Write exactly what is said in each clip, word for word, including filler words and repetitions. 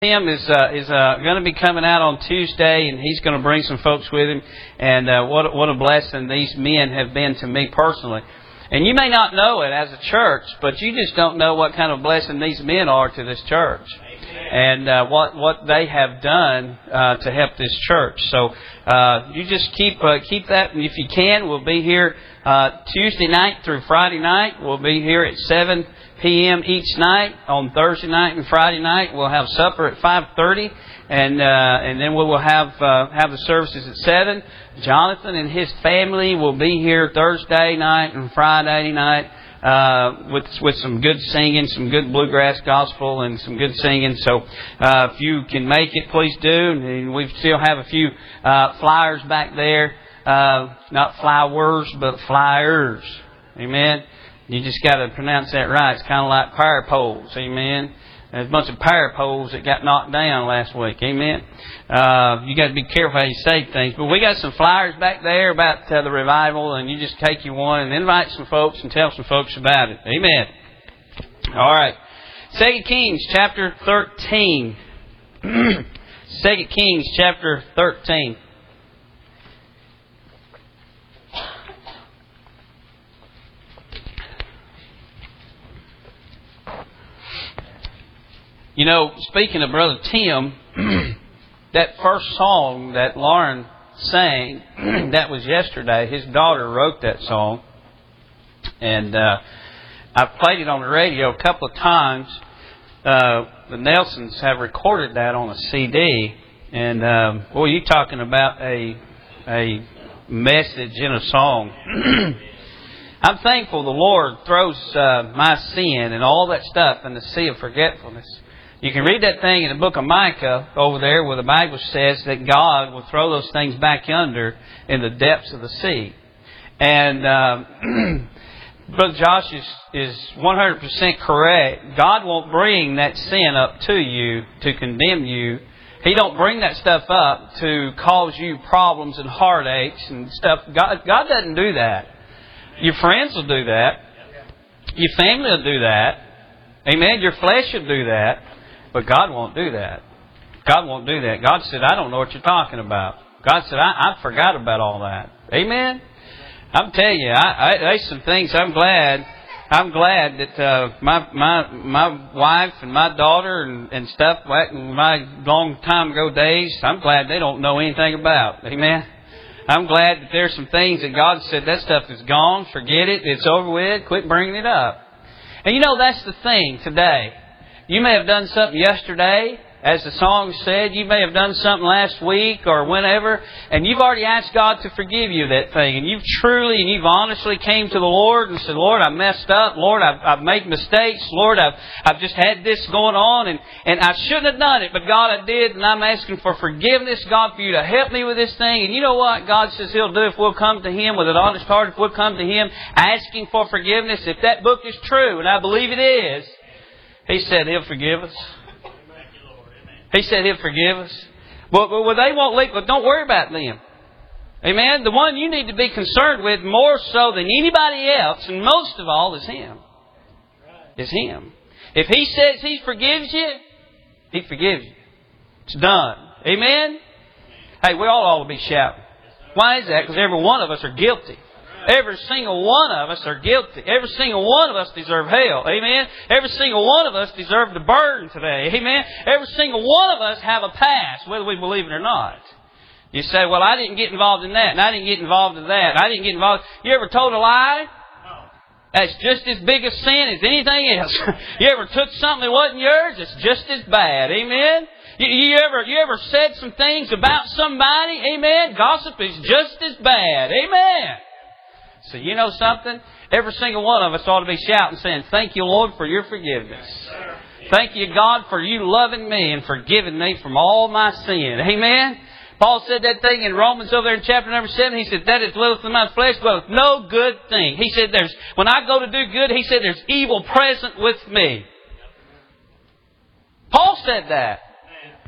Tim is uh, is uh, going to be coming out on Tuesday, and he's going to bring some folks with him. And uh, what what a blessing these men have been to me personally. And you may not know it as a church, but you just don't know what kind of blessing these men are to this church, and uh, what what they have done uh, to help this church. So uh, you just keep uh, keep that, and if you can, we'll be here uh, Tuesday night through Friday night. We'll be here at seven p.m. each night. On Thursday night and Friday night, we'll have supper at five thirty, and uh, and then we will have uh, have the services at seven. Jonathan and his family will be here Thursday night and Friday night uh, with with some good singing, some good bluegrass gospel, and some good singing. So uh, if you can make it, please do. And we still have a few uh, flyers back there, uh, not flowers, but flyers. Amen. You just got to pronounce that right. It's kind of like power poles. Amen. There's a bunch of power poles that got knocked down last week. Amen. Uh, you got to be careful how you say things. But we got some flyers back there about uh, the revival, and you just take you one and invite some folks and tell some folks about it. Amen. All right. Second Kings chapter thirteen. Second Kings chapter thirteen. You know, speaking of Brother Tim, that first song that Lauren sang, that was yesterday. His daughter wrote that song. And uh, I've played it on the radio a couple of times. Uh, the Nelsons have recorded that on a C D. And, um, boy, you're talking about a, a message in a song. I'm thankful the Lord throws uh, my sin and all that stuff in the sea of forgetfulness. You can read that thing in the book of Micah over there where the Bible says that God will throw those things back under in the depths of the sea. And uh, Brother Josh is, is one hundred percent correct. God won't bring that sin up to you to condemn you. He don't bring that stuff up to cause you problems and heartaches and stuff. God, God doesn't do that. Your friends will do that. Your family will do that. Amen. Your flesh will do that. But God won't do that. God won't do that. God said, I don't know what you're talking about. God said, I, I forgot about all that. Amen? I'm telling you, I, I, there's some things I'm glad. I'm glad that uh, my my my wife and my daughter and, and stuff, back in my long time ago days, I'm glad they don't know anything about. Amen? I'm glad that there's some things that God said, that stuff is gone, forget it, it's over with, quit bringing it up. And you know, that's the thing today. You may have done something yesterday, as the song said. You may have done something last week or whenever, and you've already asked God to forgive you that thing. And you've truly and you've honestly came to the Lord and said, Lord, I messed up. Lord, I've, I've made mistakes. Lord, I've, I've just had this going on, and, and I shouldn't have done it, but God, I did, and I'm asking for forgiveness, God, for you to help me with this thing. And you know what God says He'll do if we'll come to Him with an honest heart, if we'll come to Him asking for forgiveness. If that book is true, and I believe it is, He said He'll forgive us. He said He'll forgive us. Well, well they won't leave. But don't worry about them. Amen. The one you need to be concerned with more so than anybody else, and most of all, is Him. Is Him. If He says He forgives you, He forgives you. It's done. Amen. Hey, we all ought to be shouting. Why is that? Because every one of us are guilty. Every single one of us are guilty. Every single one of us deserve hell. Amen. Every single one of us deserve the burden today. Amen. Every single one of us have a past, whether we believe it or not. You say, well, I didn't get involved in that, and I didn't get involved in that. I didn't get involved. You ever told a lie? That's just as big a sin as anything else. You ever took something that wasn't yours? It's just as bad. Amen. You, you ever you ever said some things about somebody? Amen. Gossip is just as bad. Amen. So you know something? Every single one of us ought to be shouting, saying, thank you, Lord, for your forgiveness. Thank you, God, for you loving me and forgiving me from all my sin. Amen? Paul said that thing in Romans over there in chapter number seven. He said, that is dwelleth in my flesh, dwelleth no good thing. He said, "There's when I go to do good," he said, there's evil present with me. Paul said that.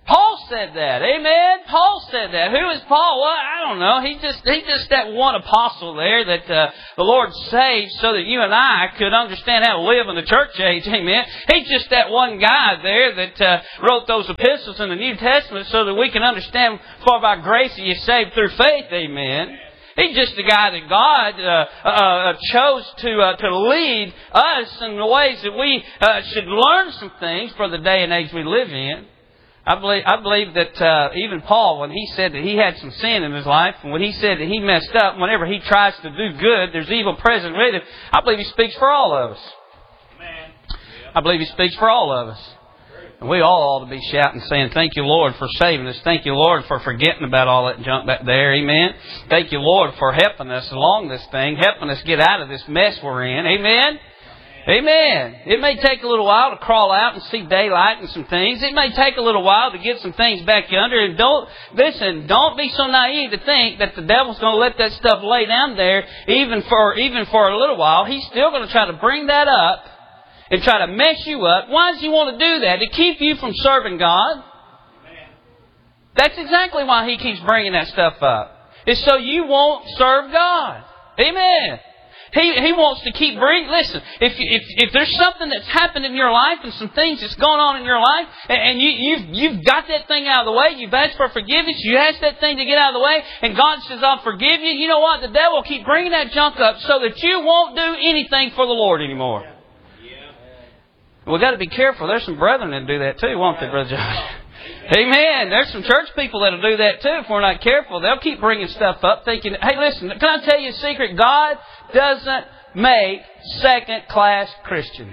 Paul said that. Amen? Paul said that. Who is Paul? Well, I don't know. He just, he's just that one apostle there that uh, the Lord saved so that you and I could understand how to live in the church age. Amen? He's just that one guy there that uh, wrote those epistles in the New Testament so that we can understand, for by grace are you saved through faith. Amen? He's just the guy that God uh, uh, chose to uh, to lead us in the ways that we uh, should learn some things for the day and age we live in. I believe, I believe that uh, even Paul, when he said that he had some sin in his life, and when he said that he messed up, whenever he tries to do good, there's evil present with him, I believe he speaks for all of us. Amen. I believe he speaks for all of us. And we all ought to be shouting, saying, thank you, Lord, for saving us. Thank you, Lord, for forgetting about all that junk back there. Amen. Thank you, Lord, for helping us along this thing, helping us get out of this mess we're in. Amen. Amen. It may take a little while to crawl out and see daylight and some things. It may take a little while to get some things back under. And don't, listen, don't be so naive to think that the devil's going to let that stuff lay down there even for, even for a little while. He's still going to try to bring that up and try to mess you up. Why does he want to do that? To keep you from serving God. That's exactly why he keeps bringing that stuff up. It's so you won't serve God. Amen. He he wants to keep bringing. Listen, if if if there's something that's happened in your life and some things that's going on in your life, and, and you you've you've got that thing out of the way, you've asked for forgiveness, you asked that thing to get out of the way, and God says, "I'll forgive you." You know what? The devil will keep bringing that junk up so that you won't do anything for the Lord anymore. Yeah. We've got to be careful. There's some brethren that do that too, won't they, Brother Josh? Amen. There's some church people that'll do that too if we're not careful. They'll keep bringing stuff up thinking, hey, listen, can I tell you a secret? God doesn't make second-class Christians.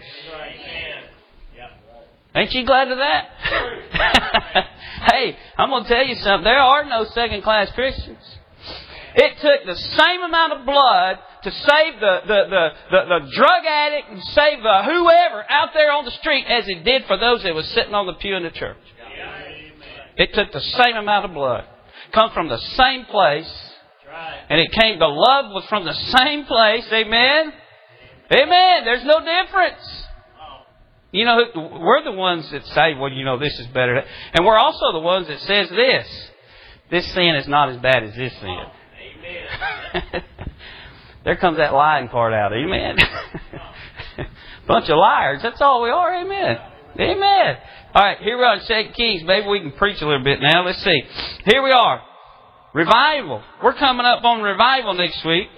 Ain't you glad of that? Hey, I'm going to tell you something. There are no second-class Christians. It took the same amount of blood to save the, the, the, the, the drug addict and save uh, whoever out there on the street as it did for those that was sitting on the pew in the church. It took the same amount of blood. Come from the same place. And it came, the love was from the same place. Amen? Amen. There's no difference. You know, we're the ones that say, well, you know, this is better. And we're also the ones that says this. This sin is not as bad as this sin. Amen. There comes that lying part out. Amen. Bunch of liars. That's all we are. Amen. Amen. All right, here we are in Second Kings. Maybe we can preach a little bit now. Let's see. Here we are. Revival. We're coming up on revival next week.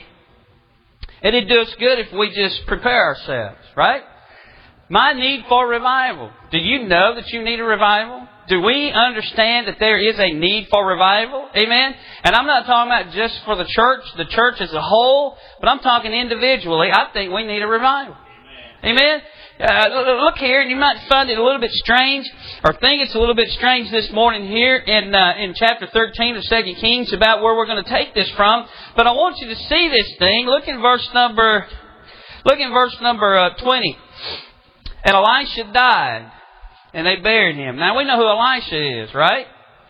And it'd do us good if we just prepare ourselves, right? My need for revival. Do you know that you need a revival? Do we understand that there is a need for revival? Amen? And I'm not talking about just for the church, the church as a whole, but I'm talking individually. I think we need a revival. Amen? Amen? Uh, look here, and you might find it a little bit strange, or think it's a little bit strange this morning here in uh, in chapter thirteen of Second Kings about where we're going to take this from. But I want you to see this thing. Look in verse number, look in verse number uh, twenty. And Elisha died, and they buried him. Now we know who Elisha is, right?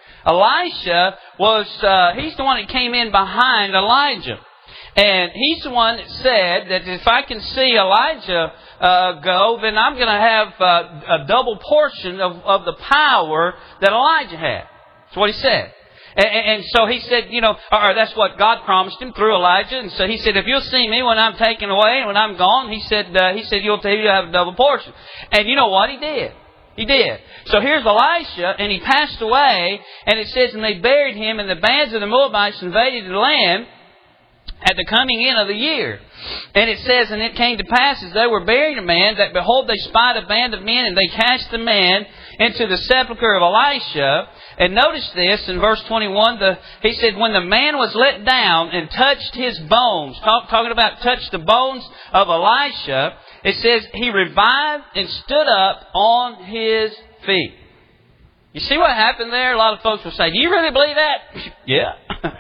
Elisha was uh, he's the one that came in behind Elijah. And he's the one that said that if I can see Elijah uh, go, then I'm going to have uh, a double portion of, of the power that Elijah had. That's what he said. And, and so he said, you know, or that's what God promised him through Elijah. And so he said, if you'll see me when I'm taken away and when I'm gone, he said, uh, he said you'll, you'll have a double portion. And you know what? He did. He did. So here's Elisha, and he passed away, and it says, and they buried him, and the bands of the Moabites invaded the land at the coming in of the year. And it says, and it came to pass as they were burying a man, that behold, they spied a band of men, and they cast the man into the sepulchre of Elisha. And notice this in verse twenty-one. The, he said, when the man was let down and touched his bones, talk, talking about touched the bones of Elisha, it says he revived and stood up on his feet. You see what happened there? A lot of folks will say, do you really believe that? Yeah.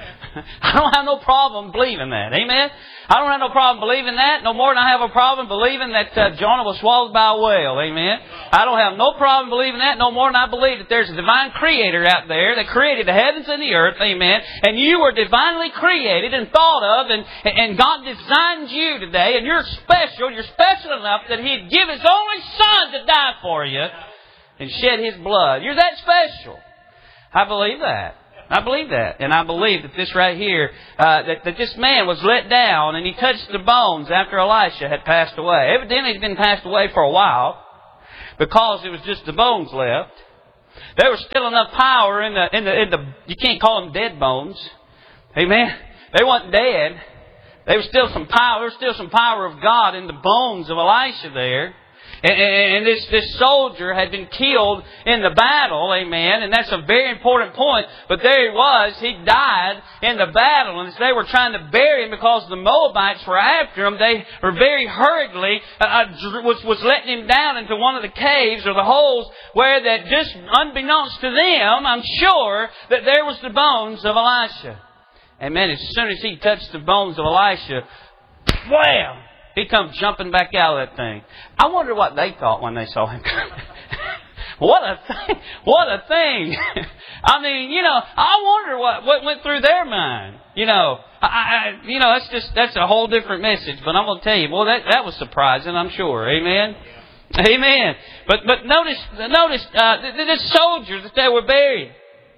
I don't have no problem believing that. Amen? I don't have no problem believing that. No more than I have a problem believing that uh, Jonah was swallowed by a whale. Amen? I don't have no problem believing that. No more than I believe that there's a divine creator out there that created the heavens and the earth. Amen? And you were divinely created and thought of. And, and God designed you today. And you're special. You're special enough that He'd give His only Son to die for you and shed His blood. You're that special. I believe that. I believe that. And I believe that this right here, uh, that, that this man was let down and he touched the bones after Elisha had passed away. Evidently he'd been passed away for a while because it was just the bones left. There was still enough power in the, in the, in the, you can't call them dead bones. Amen. They weren't dead. There was still some power, there was still some power of God in the bones of Elisha there. And, and this, this soldier had been killed in the battle, amen, and that's a very important point. But there he was, he died in the battle, and as they were trying to bury him because the Moabites were after him, they were very hurriedly, uh, was, was letting him down into one of the caves or the holes where that just unbeknownst to them, I'm sure, that there was the bones of Elisha. Amen. As soon as he touched the bones of Elisha, wham! He comes jumping back out of that thing. I wonder what they thought when they saw him coming. What a thing! What a thing! I mean, you know, I wonder what, what went through their mind. You know, I, I, you know, that's just that's a whole different message. But I'm going to tell you, well, that that was surprising. I'm sure. Amen. Amen. But but notice notice uh, this soldier that they were buried.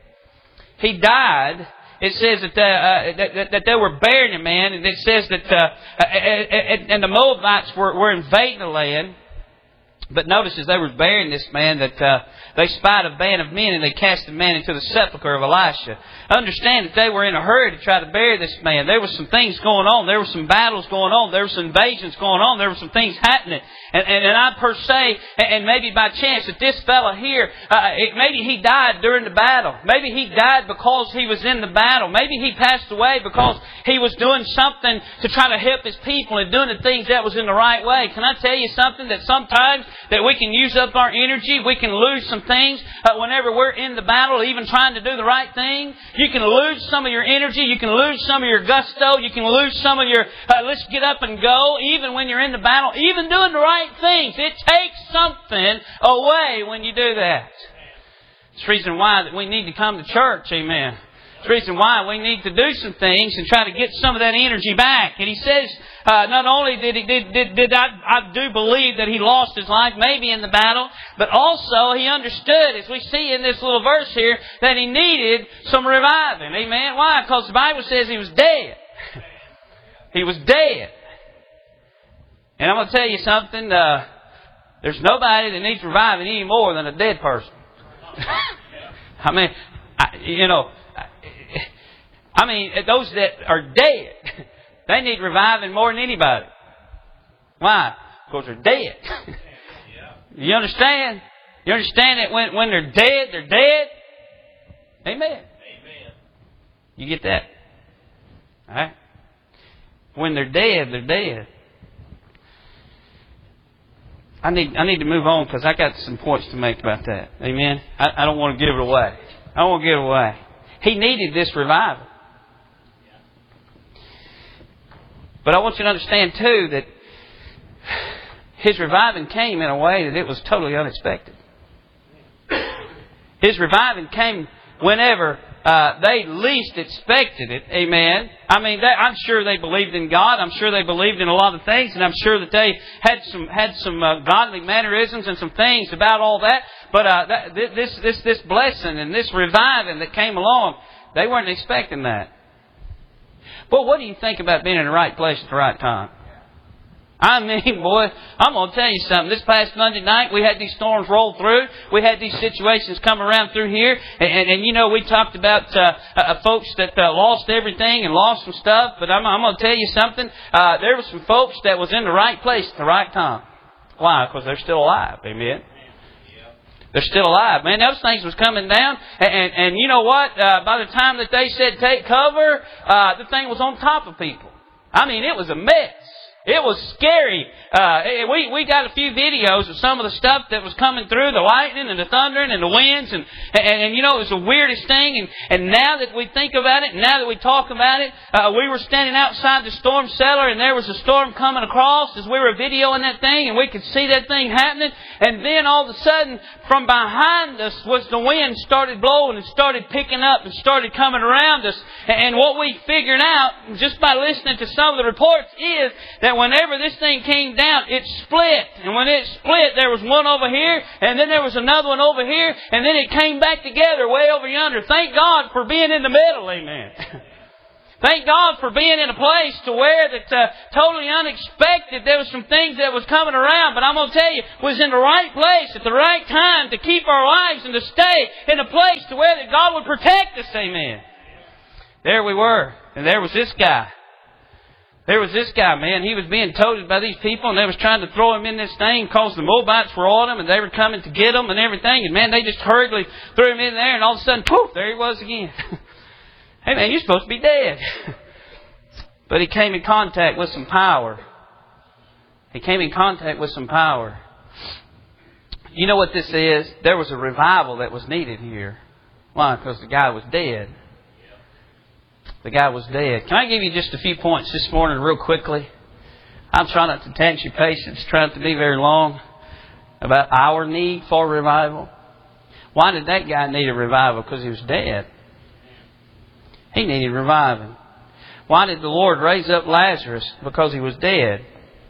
He died. It says that, uh, that, that they were burying a man, and it says that uh, and, and the Moabites were, were invading the land. But notice as they were burying this man that uh, they spied a band of men and they cast the man into the sepulchre of Elisha. Understand that they were in a hurry to try to bury this man. There were some things going on. There were some battles going on. There were some invasions going on. There were some things happening. And, and, and I per se, and maybe by chance, that this fella here, uh, it, maybe he died during the battle. Maybe he died because he was in the battle. Maybe he passed away because he was doing something to try to help his people and doing the things that was in the right way. Can I tell you something? That sometimes that we can use up our energy, we can lose some things uh, whenever we're in the battle, even trying to do the right thing. You can lose some of your energy. You can lose some of your gusto. You can lose some of your, uh, let's get up and go, even when you're in the battle, even doing the right things. It takes something away when you do that. It's the reason why that we need to come to church. Amen. It's the reason why we need to do some things and try to get some of that energy back. And he says, uh, not only did he did did, did I, I do believe that he lost his life maybe in the battle, but also he understood, as we see in this little verse here, that he needed some reviving. Amen. Why? Because the Bible says he was dead. He was dead. And I'm going to tell you something. Uh, there's nobody that needs reviving any more than a dead person. I mean, I, you know. I mean, those that are dead, they need reviving more than anybody. Why? Because they're dead. You understand? You understand that when, when they're dead, they're dead? Amen. Amen. You get that? All right? When they're dead, they're dead. I need I need to move on because I got some points to make about that. Amen? I, I don't want to give it away. I don't want to give it away. He needed this revival. But I want you to understand too that his reviving came in a way that it was totally unexpected. His reviving came whenever uh, they least expected it. Amen. I mean, that, I'm sure they believed in God. I'm sure they believed in a lot of things, and I'm sure that they had some had some uh, godly mannerisms and some things about all that. But uh, that, this this this blessing and this reviving that came along, they weren't expecting that. But what do you think about being in the right place at the right time? I mean, boy, I'm going to tell you something. This past Monday night, we had these storms roll through. We had these situations come around through here. And, and, and you know, we talked about uh, uh, folks that uh, lost everything and lost some stuff. But I'm, I'm going to tell you something. Uh, there were some folks that was in the right place at the right time. Why? Because they're still alive. Amen. They're still alive. Man, those things was coming down. And, and, and you know what? Uh, by the time that they said take cover, uh, the thing was on top of people. I memean, it was a mess. It was scary. Uh, we, we got a few videos of some of the stuff that was coming through, the lightning and the thundering and the winds. And, and, and you know, it was the weirdest thing. And, and now that we think about it, and now that we talk about it, uh, we were standing outside the storm cellar and there was a storm coming across as we were videoing that thing, and we could see that thing happening. And then all of a sudden, from behind us was the wind started blowing and started picking up and started coming around us. And what we figured out, just by listening to some of the reports, is that that whenever this thing came down, it split. And when it split, there was one over here, and then there was another one over here, and then it came back together way over yonder. Thank God for being in the middle, amen. Thank God for being in a place to where that uh, totally unexpected. There was some things that was coming around, but I'm going to tell you, was in the right place at the right time to keep our lives and to stay in a place to where that God would protect us, amen. There we were, and there was this guy. There was this guy, man. He was being toted by these people, and they was trying to throw him in this thing because the Moabites were on him, and they were coming to get him and everything. And man, they just hurriedly threw him in there, and all of a sudden, poof, there he was again. Hey man, you're supposed to be dead. But he came in contact with some power. He came in contact with some power. You know what this is? There was a revival that was needed here. Why? Because the guy was dead. The guy was dead. Can I give you just a few points this morning real quickly? I'm trying not to tax your patience, trying not to be very long, about our need for revival. Why did that guy need a revival? Because he was dead. He needed reviving. Why did the Lord raise up Lazarus? Because he was dead.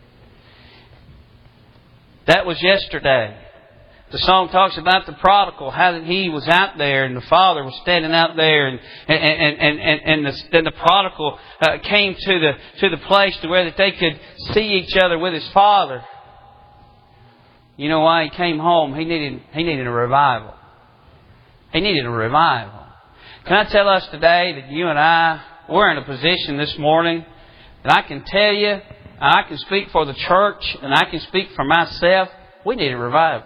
That was yesterday. The song talks about the prodigal, how that he was out there and the father was standing out there, and and and and, and, and the, then the prodigal uh, came to the to the place to where that they could see each other with his father. You know why he came home? He needed he needed a revival. He needed a revival. Can I tell us today that you and I, we're in a position this morning that I can tell you, and I can speak for the church, and I can speak for myself, we need a revival.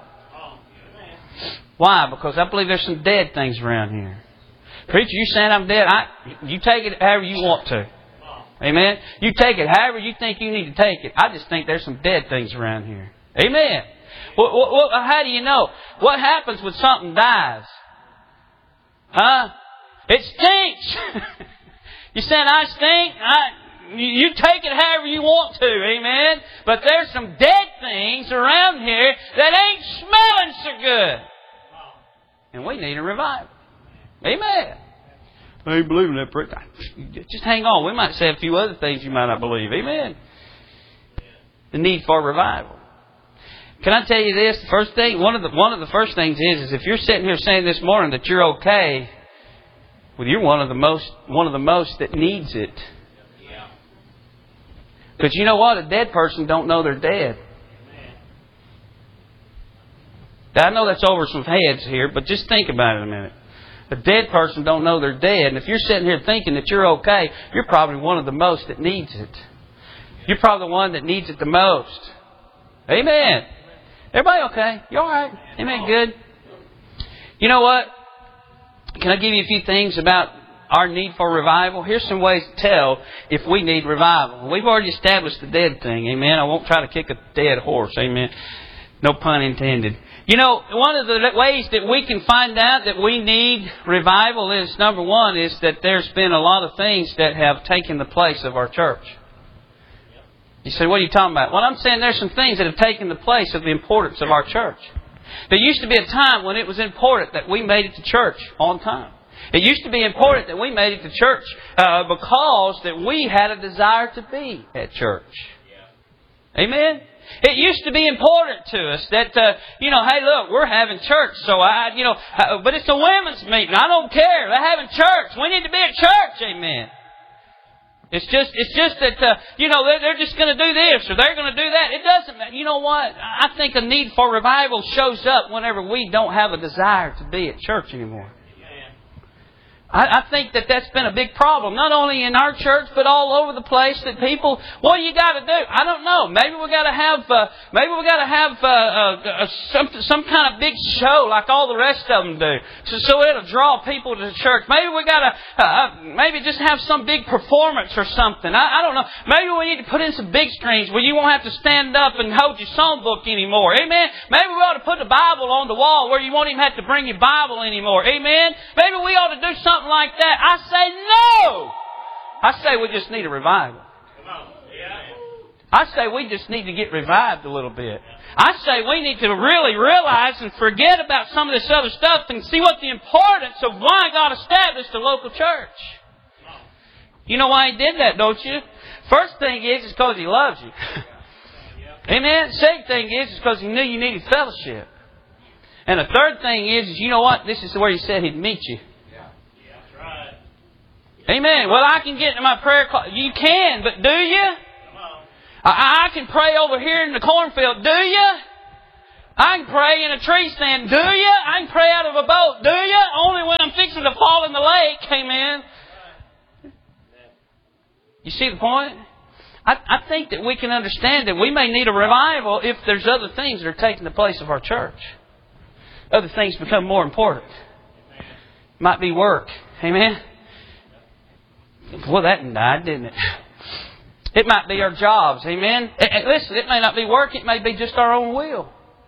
Why? Because I believe there's some dead things around here. Preacher, you saying I'm dead? I, you take it however you want to. Amen? You take it however you think you need to take it. I just think there's some dead things around here. Amen? Well, well, how do you know? What happens when something dies? Huh? It stinks. You saying I stink? I, you take it however you want to, amen? But there's some dead things around here that ain't smelling so good. And we need a revival. Amen. I ain't believing that preacher. Just hang on. We might say a few other things you might not believe. Amen. The need for revival. Can I tell you this? The first thing, one of the one of the first things is, is if you're sitting here saying this morning that you're okay, well, you're one of the most one of the most that needs it. Because you know what? A dead person don't know they're dead. Now, I know that's over some heads here, but just think about it a minute. A dead person don't know they're dead. And if you're sitting here thinking that you're okay, you're probably one of the most that needs it. You're probably the one that needs it the most. Amen. Everybody okay? You all right? Amen. Good. You know what? Can I give you a few things about our need for revival? Here's some ways to tell if we need revival. We've already established the dead thing. Amen. I won't try to kick a dead horse. Amen. No pun intended. You know, one of the ways that we can find out that we need revival is, number one, is that there's been a lot of things that have taken the place of our church. You say, what are you talking about? Well, I'm saying there's some things that have taken the place of the importance of our church. There used to be a time when it was important that we made it to church on time. It used to be important that we made it to church uh, because that we had a desire to be at church. Amen? It used to be important to us that, uh, you know, hey, look, we're having church. So, I, you know, uh, but it's a women's meeting. I don't care. They're having church. We need to be at church. Amen. It's just, it's just that, uh, you know, they're, they're just going to do this or they're going to do that. It doesn't matter. You know what? I think a need for revival shows up whenever we don't have a desire to be at church anymore. I, I think that that's been a big problem, not only in our church, but all over the place. That people, what do you got to do? I don't know. Maybe we got to have, uh, maybe we got to have uh, uh, some some kind of big show like all the rest of them do, so, so it'll draw people to the church. Maybe we got to, uh, maybe just have some big performance or something. I, I don't know. Maybe we need to put in some big screens where you won't have to stand up and hold your songbook anymore. Amen. Maybe we ought to put the Bible on the wall where you won't even have to bring your Bible anymore. Amen. Maybe we ought to do something like that. I say no. I say we just need a revival. I say we just need to get revived a little bit. I say we need to really realize and forget about some of this other stuff and see what the importance of why God established the local church. You know why He did that, don't you? First thing is, it's because He loves you. Amen. Second thing is, it's because He knew you needed fellowship. And the third thing is, is you know what? This is where He said He'd meet you. Yeah. Yeah, that's right. Amen. Well, I can get in my prayer closet. You can, but do you? Come on. I, I can pray over here in the cornfield. Do you? I can pray in a tree stand. Do you? I can pray out of a boat. Do you? Only when I'm fixing to fall in the lake. Amen. You see the point? I, I think that we can understand that we may need a revival if there's other things that are taking the place of our church. Other things become more important. Might be work. Amen. Well, that died, didn't it? It might be our jobs. Amen. Listen, it may not be work. It may be just our own will.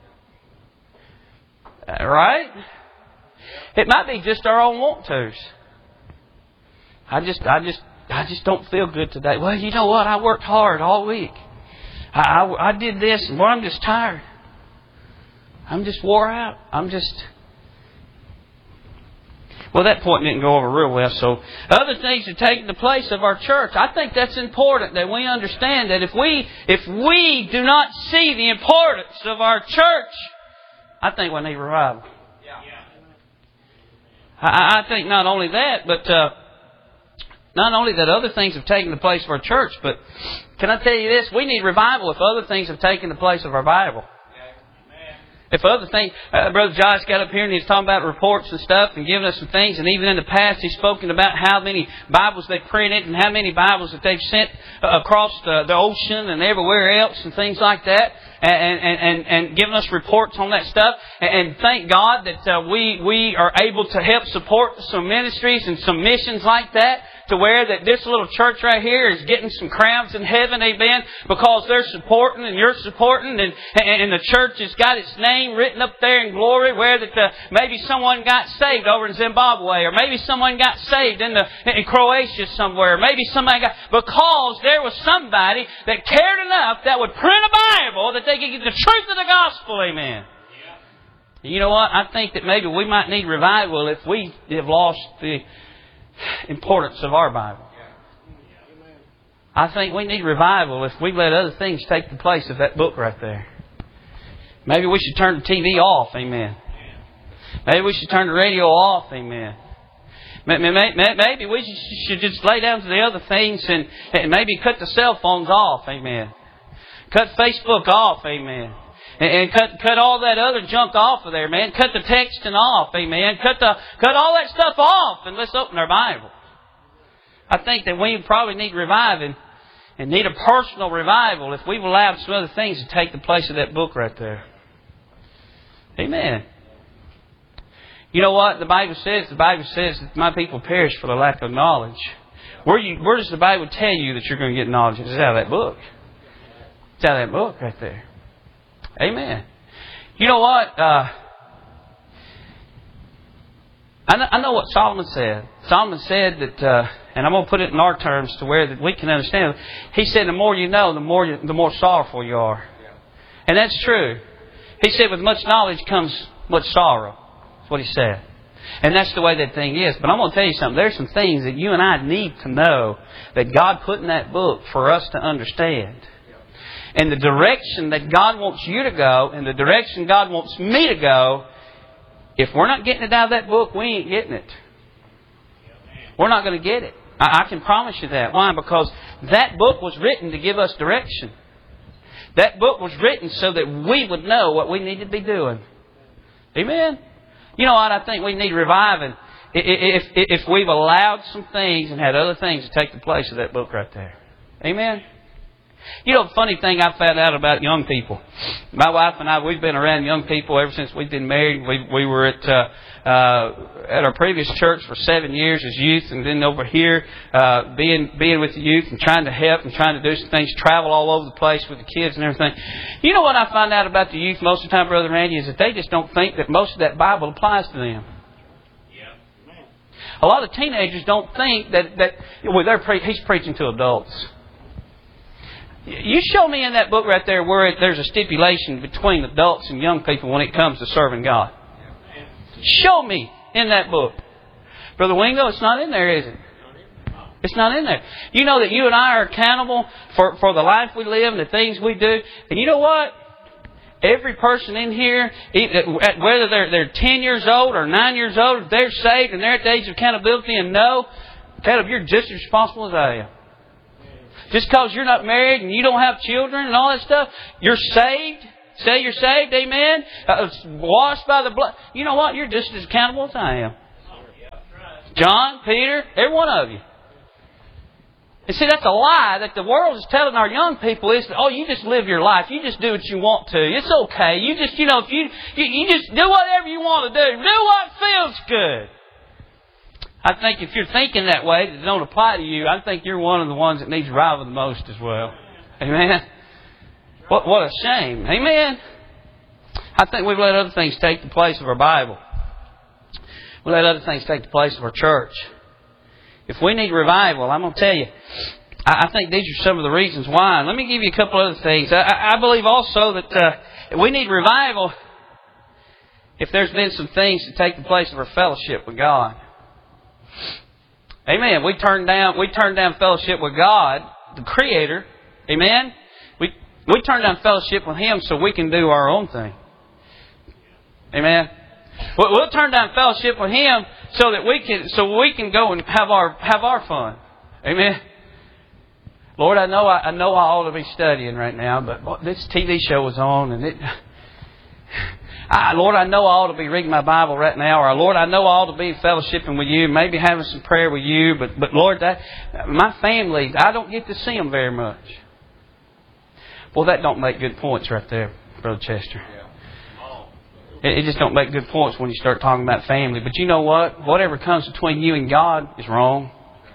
Right? It might be just our own want-tos. I just, I just, I just don't feel good today. Well, you know what? I worked hard all week. I, I, I did this, and well, I'm just tired. I'm just wore out. I'm just... Well, that point didn't go over real well. So, other things are taking the place of our church. I think that's important that we understand that if we, if we do not see the importance of our church, I think we need revival. Yeah. I, I think not only that, but uh, not only that other things have taken the place of our church, but can I tell you this? We need revival if other things have taken the place of our Bible. If other things, uh, Brother Josh got up here and he was talking about reports and stuff and giving us some things. And even in the past, he's spoken about how many Bibles they printed and how many Bibles that they've sent across the, the ocean and everywhere else and things like that. And, and, and, and giving us reports on that stuff. And thank God that uh, we, we are able to help support some ministries and some missions like that. To where that this little church right here is getting some crowds in heaven, amen, because they're supporting and you're supporting, and and the church has got its name written up there in glory, where that uh, maybe someone got saved over in Zimbabwe, or maybe someone got saved in the in Croatia somewhere, maybe somebody got, because there was somebody that cared enough that would print a Bible that they could get the truth of the gospel, amen. Yeah. You know what? I think that maybe we might need revival if we have lost the importance of our Bible. I think we need revival if we let other things take the place of that book right there. Maybe we should turn the T V off, amen. Maybe we should turn the radio off, amen. Maybe we should just lay down to the other things and maybe cut the cell phones off, amen. Cut Facebook off, amen. And cut cut all that other junk off of there, man. Cut the texting off, amen. Cut the cut all that stuff off, and let's open our Bible. I think that we probably need reviving and need a personal revival if we've allowed some other things to take the place of that book right there. Amen. You know what the Bible says? The Bible says that my people perish for the lack of knowledge. Where you where does the Bible tell you that you're going to get knowledge? It's out of that book. It's out of that book right there. Amen. You know what? Uh, I, know, I know what Solomon said. Solomon said that, uh, and I'm going to put it in our terms to where that we can understand it. He said, the more you know, the more you, the more sorrowful you are. And that's true. He said, with much knowledge comes much sorrow. That's what he said. And that's the way that thing is. But I'm going to tell you something. There's some things that you and I need to know that God put in that book for us to understand. And the direction that God wants you to go, and the direction God wants me to go, if we're not getting it out of that book, we ain't getting it. We're not going to get it. I, I can promise you that. Why? Because that book was written to give us direction. That book was written so that we would know what we need to be doing. Amen? You know what? I think we need reviving if, if, if we've allowed some things and had other things to take the place of that book right there. Amen? You know, the funny thing I found out about young people. My wife and I, we've been around young people ever since we've been married. We we were at uh, uh, at our previous church for seven years as youth, and then over here uh, being being with the youth and trying to help and trying to do some things, travel all over the place with the kids and everything. You know what I find out about the youth most of the time, Brother Randy, is that they just don't think that most of that Bible applies to them. A lot of teenagers don't think that that well, they're pre- he's preaching to adults. You show me in that book right there where it, there's a stipulation between adults and young people when it comes to serving God. Show me in that book. Brother Wingo, it's not in there, is it? It's not in there. You know that you and I are accountable for, for the life we live and the things we do. And you know what? Every person in here, whether they're, they're ten years old or nine years old, if they're saved and they're at the age of accountability and know, Caleb, you're just as responsible as I am. Just because you're not married and you don't have children and all that stuff, you're saved. Say you're saved, amen. Uh, washed by the blood. You know what? You're just as accountable as I am. John, Peter, every one of you. And see, that's a lie that the world is telling our young people is, oh, you just live your life. You just do what you want to. It's okay. You just, you know, if you, you, you just do whatever you want to do. Do what feels good. I think if you're thinking that way, that don't apply to you, I think you're one of the ones that needs revival the most as well. Amen? What, what a shame. Amen? I think we've let other things take the place of our Bible. We let other things take the place of our church. If we need revival, I'm going to tell you, I think these are some of the reasons why. Let me give you a couple other things. I, I believe also that uh, we need revival if there's been some things that take the place of our fellowship with God. Amen. We turn down, we turn down fellowship with God, the Creator. Amen. We we turn down fellowship with Him so we can do our own thing. Amen. We'll turn down fellowship with Him so that we can so we can go and have our have our fun. Amen. Lord, I know I, I know I ought to be studying right now, but this T V show is on, and it. I, Lord, I know I ought to be reading my Bible right now, or Lord, I know I ought to be fellowshipping with You, maybe having some prayer with You, but but Lord, that my family, I don't get to see them very much. Well, that don't make good points right there, Brother Chester. It just don't make good points when you start talking about family. But you know what? Whatever comes between you and God is wrong.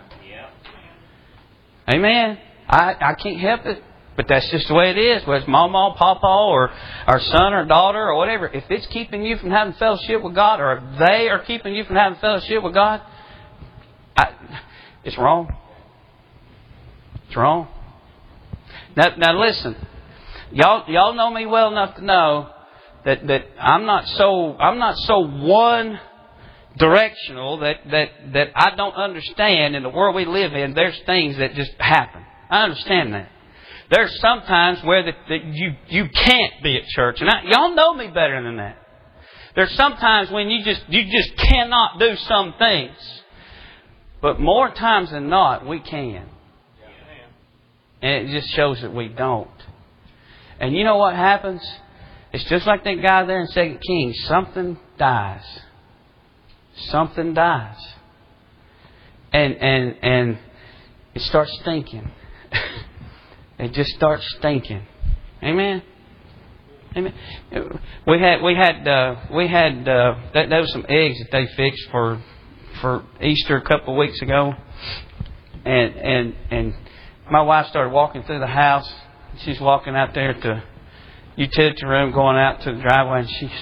Amen. I, I can't help it. But that's just the way it is. Whether it's mama, papa, or our son or daughter or whatever. If it's keeping you from having fellowship with God, or if they are keeping you from having fellowship with God, I, it's wrong. It's wrong. Now, now listen. Y'all, y'all know me well enough to know That that I'm not so I'm not so one directional that, that that I don't understand in the world we live in. There's things that just happen. I understand that. There's sometimes where that, that you you can't be at church, and I, y'all know me better than that. There's sometimes when you just you just cannot do some things, but more times than not we can, and it just shows that we don't. And you know what happens? It's just like that guy there in Second Kings. Something dies. Something dies. And and and it starts stinking. It just starts stinking. Amen. Amen. We had we had uh, we had uh, that, that was some eggs that they fixed for for Easter a couple of weeks ago, and and and my wife started walking through the house. She's walking out there to utility room, going out to the driveway, and she's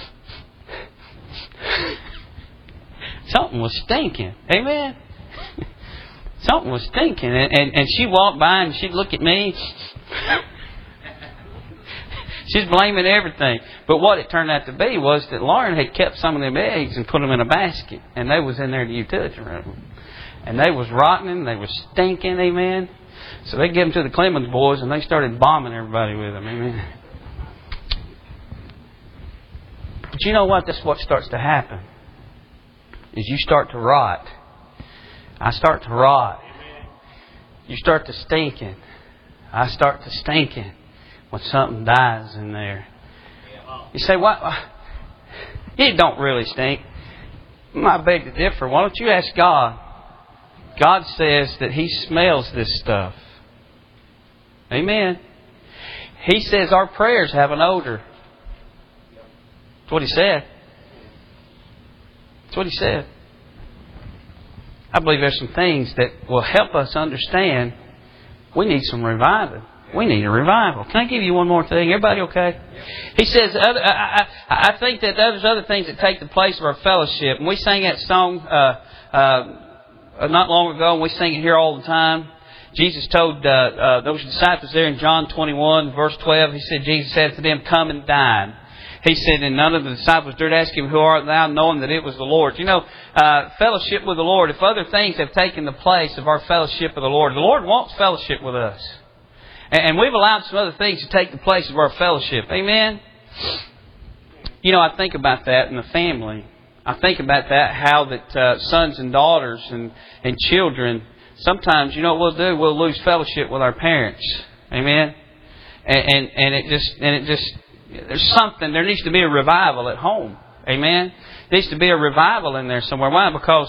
something was stinking. Amen. Something was stinking, and, and and she walked by and she'd look at me. She's blaming everything. But what it turned out to be was that Lauren had kept some of them eggs and put them in a basket, and they was in there in the utility room, and they was rotting, they was stinking. Amen. So they gave them to the Clemens boys, and they started bombing everybody with them. Amen. But you know what? That's what starts to happen. Is you start to rot. I start to rot. You start to stinking. I start to stinking when something dies in there. You say, what? It don't really stink. I beg to differ. Why don't you ask God? God says that He smells this stuff. Amen. He says our prayers have an odor. That's what He said. That's what He said. I believe there's some things that will help us understand we need some revival. We need a revival. Can I give you one more thing? Everybody okay? He says, other, I, I, I think that there's other things that take the place of our fellowship. And we sang that song uh, uh, not long ago, and we sing it here all the time. Jesus told uh, uh, those disciples there in John twenty-one, verse twelve, He said, Jesus said to them, come and dine. He said, and none of the disciples dared ask him, who art thou, knowing that it was the Lord. You know, uh, fellowship with the Lord, if other things have taken the place of our fellowship with the Lord, the Lord wants fellowship with us. And we've allowed some other things to take the place of our fellowship. Amen? You know, I think about that in the family. I think about that, how that uh, sons and daughters and, and children, sometimes, you know what we'll do? We'll lose fellowship with our parents. Amen? And, and, and it just, and it just, there's something, there needs to be a revival at home. Amen? There needs to be a revival in there somewhere. Why? Because